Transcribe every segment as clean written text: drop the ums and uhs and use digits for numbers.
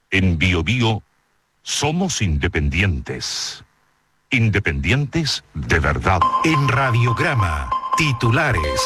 En BioBio somos independientes. Independientes de verdad. En Radiograma, titulares.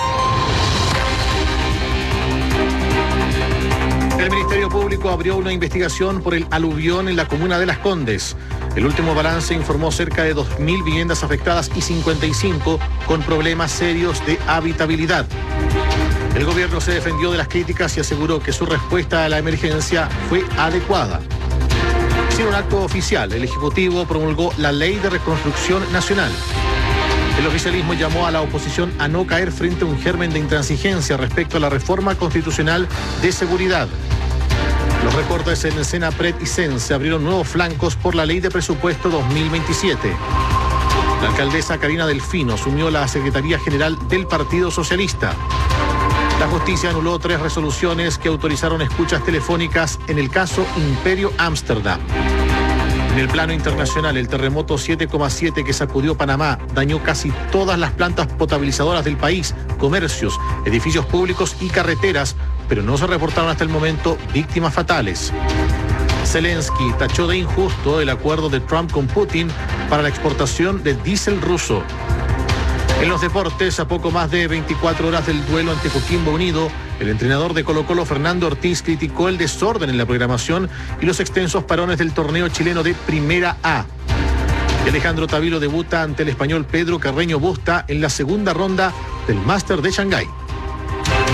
El Ministerio Público abrió una investigación por el aluvión en la comuna de Las Condes. El último balance informó cerca de 2.000 viviendas afectadas y 55 con problemas serios de habitabilidad. El gobierno se defendió de las críticas y aseguró que su respuesta a la emergencia fue adecuada. Sin un acto oficial, el Ejecutivo promulgó la Ley de Reconstrucción Nacional. El oficialismo llamó a la oposición a no caer frente a un germen de intransigencia respecto a la reforma constitucional de seguridad. Los recortes en el Senapred y CENSE abrieron nuevos flancos por la Ley de Presupuesto 2027. La alcaldesa Karina Delfino asumió la Secretaría General del Partido Socialista. La justicia anuló 3 resoluciones que autorizaron escuchas telefónicas en el caso Imperio Ámsterdam. En el plano internacional, el terremoto 7,7 que sacudió Panamá dañó casi todas las plantas potabilizadoras del país, comercios, edificios públicos y carreteras, pero no se reportaron hasta el momento víctimas fatales. Zelensky tachó de injusto el acuerdo de Trump con Putin para la exportación de diésel ruso. En los deportes, a poco más de 24 horas del duelo ante Coquimbo Unido, el entrenador de Colo-Colo, Fernando Ortiz, criticó el desorden en la programación y los extensos parones del torneo chileno de Primera A. Alejandro Tavilo debuta ante el español Pedro Carreño Busta en la segunda ronda del Máster de Shanghái.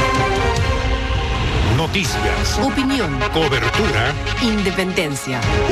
Noticias. Opinión. Cobertura. Independencia.